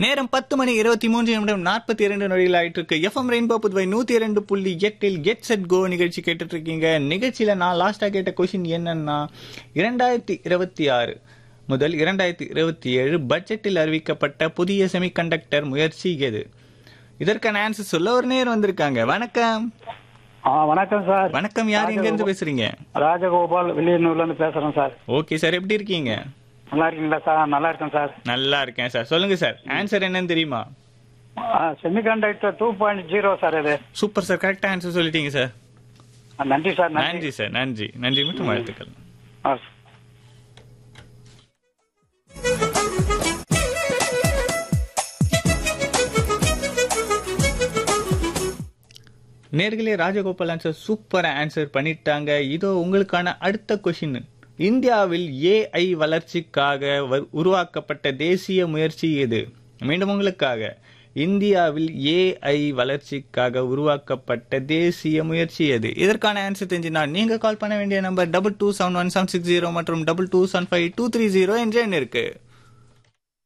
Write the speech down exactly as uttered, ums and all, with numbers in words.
நேரம் பத்து மணி இருபத்தி மூன்று நிமிடம் நாற்பத்தி இரண்டு நொடிகள் ஆயிட்டு இருக்கு. எஃப்எம் ரெயின்போ புதுவை நூத்தி இரண்டு புள்ளி எட்டில் கெட் செட் கோ நிகழ்ச்சி கேட்டுட்டு இருக்கீங்க. நிகழ்ச்சியில நான் லாஸ்டா கேட்ட கொஸ்டின் என்னன்னா, இரண்டாயிரத்தி இருபத்தி ஆறு முதல் இரண்டாயிரத்தி இருபத்தி ஏழு பட்ஜெட்டில் அறிவிக்கப்பட்ட புதிய செமிகண்டக்டர் முயற்சி எது? இதற்கான ஆன்சர் சொல்ல ஒரு நேரம் வந்திருக்காங்க. வணக்கம். வணக்கம் சார். வணக்கம். யார் எங்க இருந்து பேசுறீங்க? ராஜகோபால் வெளியூர்ல இருந்து பேசுறேன் சார். ஓகே சார், எப்படி இருக்கீங்க? நல்லா இருக்கீங்களா சார்? நல்லா இருக்கேன் சார். நல்லா இருக்கேன் சார். சொல்லுங்க சார், ஆன்சர் என்னன்னு தெரியுமா? Semiconductor two point zero sir. இது சூப்பர் சார், கரெக்டா ஆன்சர் சொல்லிட்டீங்க சார். நன்றி சார். நன்றி சார். நன்றி நன்றி மற்றும் வாழ்த்துக்கள். நேர்களே, ராஜகோபால் ஆன்சர் சூப்பரா ஆன்சர் பண்ணிட்டாங்க. இதோ உங்களுக்கான அடுத்த கொஸ்டின். இந்தியாவில் ஏஐ வளர்ச்சிக்காக உருவாக்கப்பட்ட தேசிய முயற்சி எது? மீண்டும் உங்களுக்காக, இந்தியாவில் ஏஐ வளர்ச்சிக்காக உருவாக்கப்பட்ட தேசிய முயற்சி எது? இதற்கான ஆன்சர் தெரிஞ்சுனா நீங்க கால் பண்ண வேண்டிய number double two seven one seven six zero மற்றும் double two seven five two three zero என்ற எண் இருக்கு.